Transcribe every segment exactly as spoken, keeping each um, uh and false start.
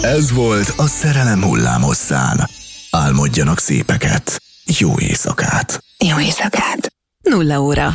Ez volt a Szerelem hullámhosszán. Álmodjanak szépeket. Jó éjszakát. Jó éjszakát. Nulla óra.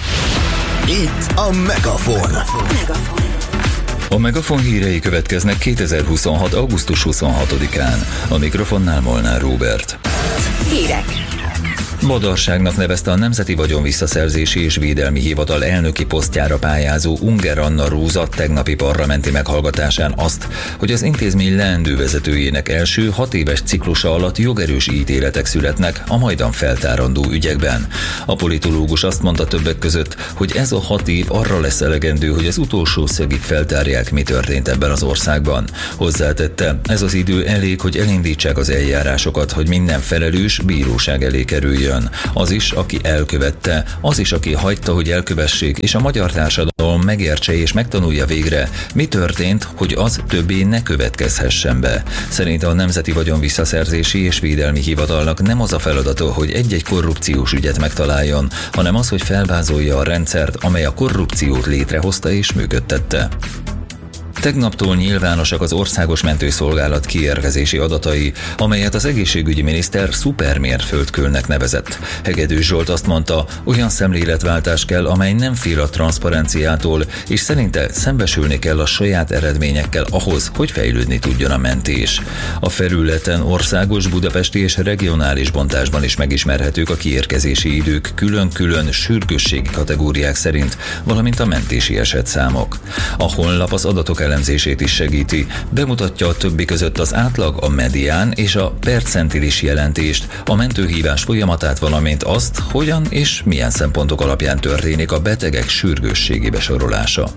Itt a Megafon. Megafon. A Megafon hírei következnek kétezer-huszonhat. augusztus huszonhatodikán. A mikrofonnál Molnár Róbert. Hírek. Badarságnak nevezte a Nemzeti Vagyonvisszaszerzési és Védelmi Hivatal elnöki posztjára pályázó Unger Anna Róza tegnapi parlamenti meghallgatásán azt, hogy az intézmény leendő vezetőjének első hat éves ciklusa alatt jogerős ítéletek születnek a majdan feltárandó ügyekben. A politológus azt mondta többek között, hogy ez a hat év arra lesz elegendő, hogy az utolsó szögig feltárják, mi történt ebben az országban. Hozzátette, ez az idő elég, hogy elindítsák az eljárásokat, hogy minden felelős bíróság elé kerüljön. Az is, aki elkövette, az is, aki hagyta, hogy elkövessék, és a magyar társadalom megértse és megtanulja végre, mi történt, hogy az többé ne következhessen be. Szerinte a Nemzeti Vagyonvisszaszerzési és Védelmi Hivatalnak nem az a feladata, hogy egy-egy korrupciós ügyet megtaláljon, hanem az, hogy felvázolja a rendszert, amely a korrupciót létrehozta és működtette. Tegnaptól nyilvánosak az Országos Mentőszolgálat kiérkezési adatai, amelyet az egészségügyi miniszter szupermérföldkőnek nevezett. Hegedűs Zsolt azt mondta, olyan szemléletváltás kell, amely nem fél a transzparenciától, és szerinte szembesülni kell a saját eredményekkel ahhoz, hogy fejlődni tudjon a mentés. A felületen országos, budapesti és regionális bontásban is megismerhetők a kiérkezési idők külön-külön sürgősségi kategóriák szerint, valamint a mentési esetszámok. A honlap az adatok elemzését is segíti, bemutatja a többi között az átlag, a medián és a percentilis jelentést, a mentőhívás folyamatát, valamint azt, hogyan és milyen szempontok alapján történik a betegek sürgősségi besorolása.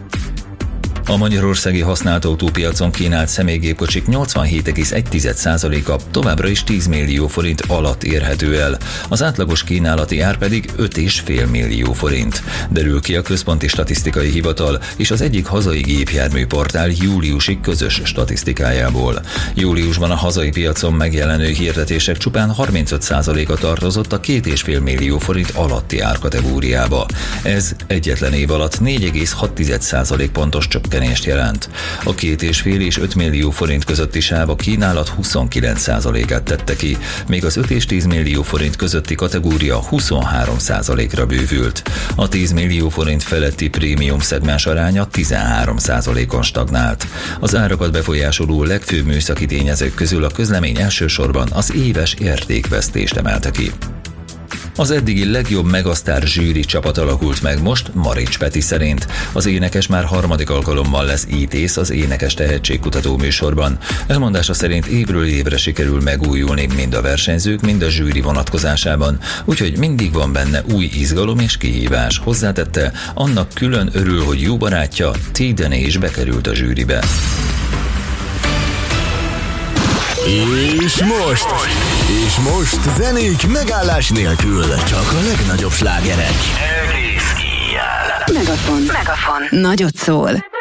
A magyarországi használt autópiacon kínált személygépkocsik nyolcvanhét egész egy százaléka továbbra is tíz millió forint alatt érhető el, az átlagos kínálati ár pedig öt egész öt millió forint. Derül ki a Központi Statisztikai Hivatal és az egyik hazai gépjárműportál júliusi közös statisztikájából. Júliusban a hazai piacon megjelenő hirdetések csupán harmincöt százaléka tartozott a két egész öt millió forint alatti árkategóriába. Ez egyetlen év alatt négy egész hat százalék pontos csökkenés jelent. A két és fél és öt millió forint közötti sáv a kínálat huszonkilenc százalékát tette ki, míg az öt és tíz millió forint közötti kategória huszonhárom százalékra bővült. A tíz millió forint feletti prémium szegmens aránya tizenhárom százalékon stagnált. Az árakat befolyásoló legfőbb műszaki tényezők közül a közlemény elsősorban az éves értékvesztést emelte ki. Az eddigi legjobb megasztár zsűri csapat alakult meg most Marics Peti szerint. Az énekes már harmadik alkalommal lesz ítész az Énekes Tehetségkutató műsorban. Elmondása szerint évről évre sikerül megújulni mind a versenyzők, mind a zsűri vonatkozásában, úgyhogy mindig van benne új izgalom és kihívás. Hozzátette, annak külön örül, hogy jó barátja, T-Dené is bekerült a zsűribe. És most, és most zenék megállás nélkül, csak a legnagyobb slágerek. Megafon. Megafon. Nagyot szól.